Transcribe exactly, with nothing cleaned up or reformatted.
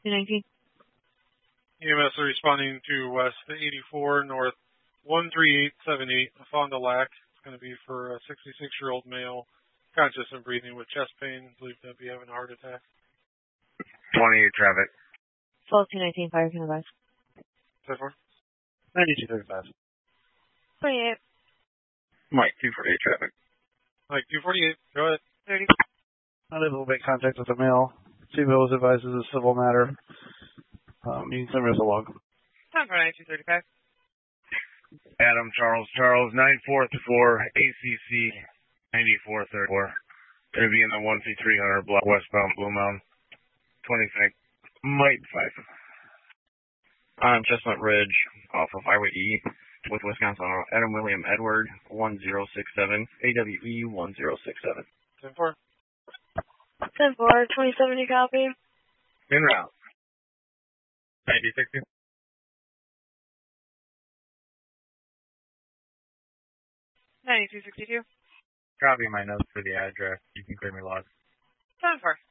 two nineteen. E M S are responding to West eighty-four North one three eight seven eight, Fond du Lac. It's going to be for a sixty-six-year-old male, conscious and breathing with chest pain, believed to be having a heart attack. twenty-eight traffic. twelve two nineteen, fire can advise. ten four. ninety-two thirty-five. twenty-eight. Mike, two forty-eight traffic. Mike, two forty-eight, go ahead. thirty. Unable to make contact with the male. C V O was advised as a civil matter. Um, you can send me a log. Time for ninety-two thirty-five. Adam Charles Charles, nine four four, A C C, ninety-four thirty-four. Going to be in the one C three hundred block westbound Blue Mountain. twenty-six. Mike five. On Chestnut Ridge, off of Highway E, with Wisconsin Auto, Adam William Edward, one zero six seven, A W E one zero six seven. ten four. ten four, twenty seventy copy. In route. ninety sixty. ninety-two sixty-two. Copy my notes for the address. You can clear me log. ten four.